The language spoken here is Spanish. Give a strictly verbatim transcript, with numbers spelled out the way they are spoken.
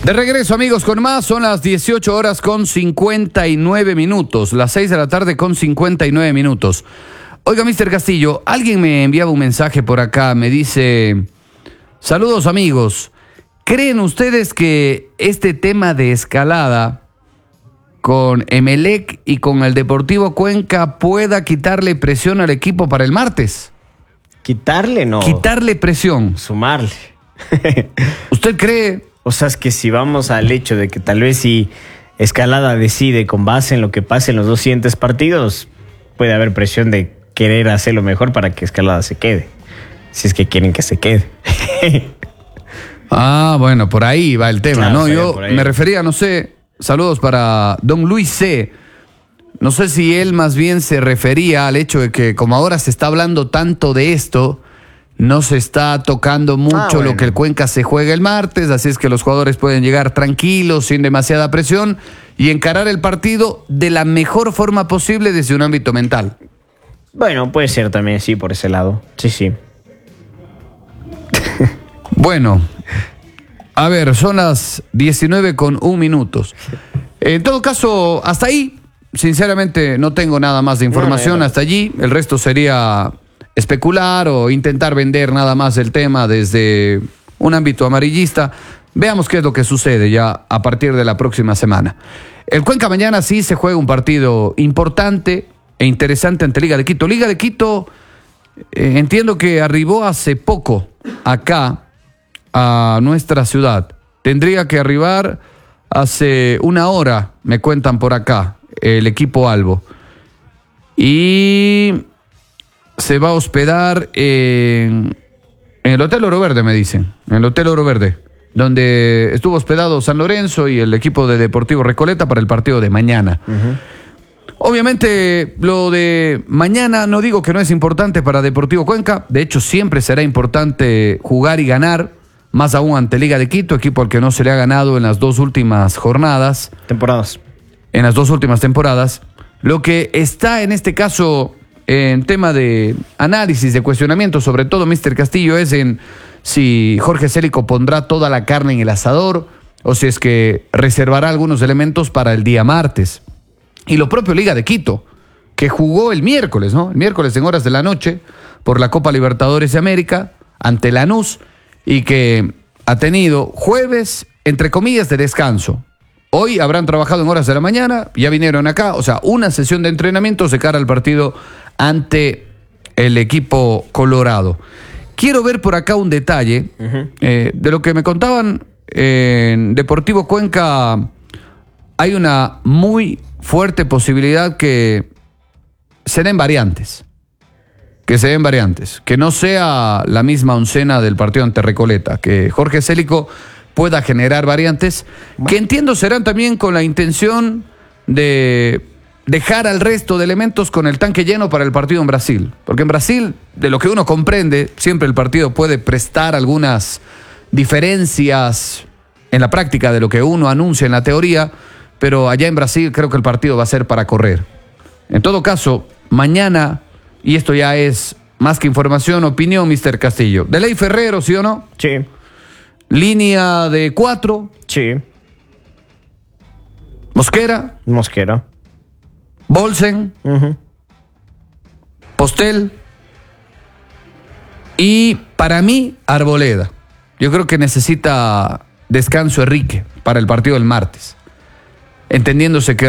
De regreso, amigos, con más. Son las dieciocho horas con cincuenta y nueve minutos. Las seis de la tarde con cincuenta y nueve minutos. Oiga, mister Castillo, alguien me enviaba un mensaje por acá. Me dice: saludos, amigos. ¿Creen ustedes que este tema de escalada con Emelec y con el Deportivo Cuenca pueda quitarle presión al equipo para el martes? Quitarle, no. Quitarle presión. Sumarle. ¿Usted cree? O sea, es que si vamos al hecho de que tal vez si Escalada decide con base en lo que pase en los dos siguientes partidos, puede haber presión de querer hacer lo mejor para que Escalada se quede. Si es que quieren que se quede. Ah, bueno, por ahí va el tema, Claro, ¿no? Yo por ahí. me refería, no sé, saludos para don Luis C. No sé si él más bien se refería al hecho de que como ahora se está hablando tanto de esto, no se está tocando mucho Ah, bueno. lo que el Cuenca se juega el martes, así es que los jugadores pueden llegar tranquilos, sin demasiada presión y encarar el partido de la mejor forma posible desde un ámbito mental. Bueno, puede ser también, sí, por ese lado. Sí, sí. Bueno, a ver, son las diecinueve con un minutos. En todo caso, hasta ahí, sinceramente no tengo nada más de información, No, no, no. hasta allí. El resto sería especular o intentar vender nada más el tema desde un ámbito amarillista. Veamos qué es lo que sucede ya a partir de la próxima semana. El Cuenca mañana sí se juega un partido importante e interesante ante Liga de Quito. Liga de Quito, eh, entiendo que arribó hace poco acá a nuestra ciudad. Tendría que arribar hace una hora, me cuentan por acá, el equipo Albo. Y se va a hospedar en, en el Hotel Oro Verde, me dicen. En el Hotel Oro Verde, donde estuvo hospedado San Lorenzo y el equipo de Deportivo Recoleta para el partido de mañana. Uh-huh. Obviamente, lo de mañana no digo que no es importante para Deportivo Cuenca. De hecho, siempre será importante jugar y ganar, más aún ante Liga de Quito, equipo al que no se le ha ganado en las dos últimas jornadas. Temporadas. En las dos últimas temporadas. Lo que está en este caso en tema de análisis, de cuestionamiento, sobre todo, mister Castillo, es en si Jorge Célico pondrá toda la carne en el asador o si es que reservará algunos elementos para el día martes. Y lo propio Liga de Quito, que jugó el miércoles, ¿no? El miércoles en horas de la noche por la Copa Libertadores de América ante Lanús y que ha tenido jueves, entre comillas, de descanso. Hoy habrán trabajado en horas de la mañana, ya vinieron acá, o sea, una sesión de entrenamiento de cara al partido ante el equipo colorado. Quiero ver por acá un detalle uh-huh. eh, de lo que me contaban en Deportivo Cuenca. Hay una muy fuerte posibilidad que se den variantes, que se den variantes, que no sea la misma oncena del partido ante Recoleta, que Jorge Célico pueda generar variantes, que entiendo serán también con la intención de dejar al resto de elementos con el tanque lleno para el partido en Brasil. Porque en Brasil, de lo que uno comprende, siempre el partido puede prestar algunas diferencias en la práctica de lo que uno anuncia en la teoría, pero allá en Brasil creo que el partido va a ser para correr. En todo caso, mañana, y esto ya es más que información, opinión, mister Castillo. ¿De ley Ferrero, sí o no? Sí. Línea de cuatro. Sí. Mosquera. Mosquera. Bolsen. Uh-huh. Postel. Y para mí, Arboleda. Yo creo que necesita descanso Enrique para el partido del martes. Entendiéndose que